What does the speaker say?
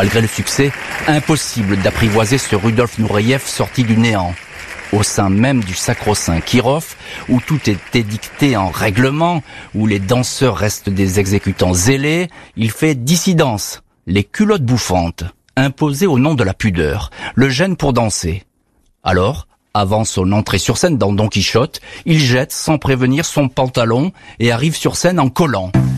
Malgré le succès, impossible d'apprivoiser ce Rudolf Nureyev sorti du néant. Au sein même du sacro-saint Kirov, où tout est édicté en règlement, où les danseurs restent des exécutants zélés, il fait dissidence, les culottes bouffantes, imposées au nom de la pudeur, le gêne pour danser. Alors, avant son entrée sur scène dans Don Quichotte, il jette sans prévenir son pantalon et arrive sur scène en collant.